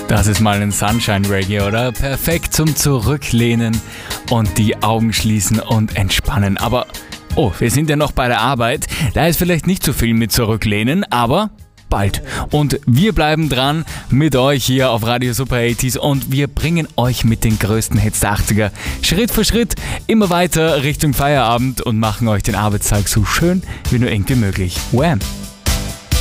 Das ist mal ein Sunshine Reggae, oder? Perfekt zum Zurücklehnen und die Augen schließen und entspannen. Aber, wir sind ja noch bei der Arbeit. Da ist vielleicht nicht so viel mit Zurücklehnen, aber bald. Und wir bleiben dran mit euch hier auf Radio Super 80s und wir bringen euch mit den größten Hits der 80er Schritt für Schritt immer weiter Richtung Feierabend und machen euch den Arbeitstag so schön wie nur irgendwie möglich. Wham!